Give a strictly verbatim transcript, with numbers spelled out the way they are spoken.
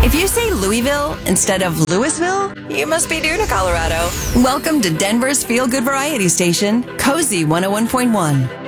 If you say Louisville instead of Louisville, you must be new to Colorado. Welcome to Denver's Feel Good Variety Station, Cozy one oh one point one.